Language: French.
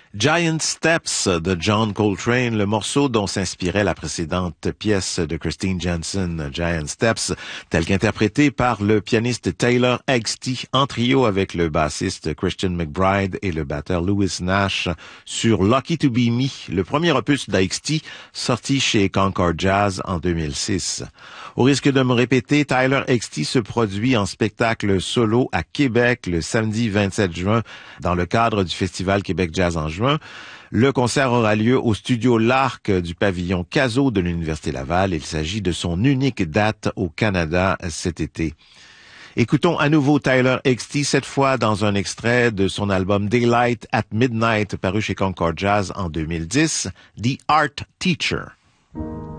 Giant Steps de John Coltrane, le morceau dont s'inspirait la précédente pièce de Christine Jensen, Giant Steps, tel qu'interprété par le pianiste Taylor Eggstey en trio avec le bassiste Christian McBride et le batteur Louis Nash sur Lucky to Be Me, le premier opus d'Eggstey sorti chez Concord Jazz en 2006. Au risque de me répéter, Tyler Eggstey se produit en spectacle solo à Québec le samedi 27 juin dans le cadre du Festival Québec Jazz en juin. Le concert aura lieu au studio L'Arc du pavillon Cazot de l'Université Laval. Il s'agit de son unique date au Canada cet été. Écoutons à nouveau Tyler Eggstey, cette fois dans un extrait de son album Daylight at Midnight paru chez Concord Jazz en 2010, The Art Teacher.